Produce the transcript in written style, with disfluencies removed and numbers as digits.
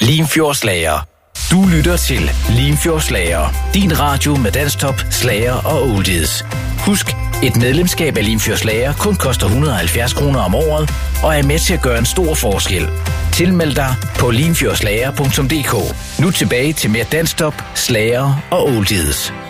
Limfjordslager. Du lytter til Limfjordslager. Din radio med danstop, slager og oldies. Husk, et medlemskab af Limfjordslager kun koster 170 kroner om året og er med til at gøre en stor forskel. Tilmeld dig på limfjordslager.dk. Nu tilbage til mere danstop, slager og oldies.